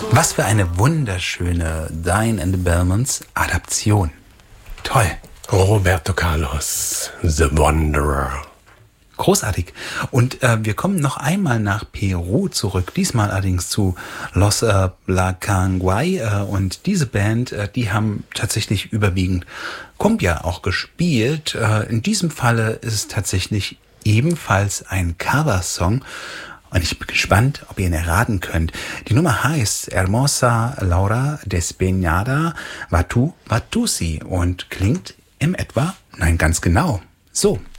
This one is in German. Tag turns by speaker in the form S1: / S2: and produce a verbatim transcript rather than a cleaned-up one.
S1: Was für eine wunderschöne Diane and the Belmonts Adaption. Toll.
S2: Roberto Carlos, The Wanderer.
S1: Großartig. Und äh, wir kommen noch einmal nach Peru zurück, diesmal allerdings zu Los äh, Blacanguay. Äh, und diese Band, äh, die haben tatsächlich überwiegend Cumbia auch gespielt. Äh, in diesem Falle ist es tatsächlich ebenfalls ein Coversong. Und ich bin gespannt, ob ihr ihn erraten könnt. Die Nummer heißt Hermosa Laura Despeñada Vatu Vatusi und klingt im etwa, nein, ganz genau, so.